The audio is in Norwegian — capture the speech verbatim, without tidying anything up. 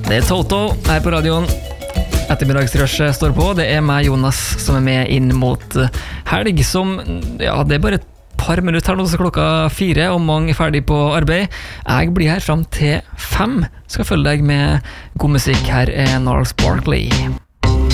Det er Toto her på radioen. Ettermiddagsrushet står på. Det er meg, Jonas, som er med inn mot helg, som, ja, det er bare et par minutter her nå, så klokka fire, og mange er ferdig på arbeid. Jeg blir her fram til fem. Skal følge deg med god musikk. Her er Gnarls Barkley.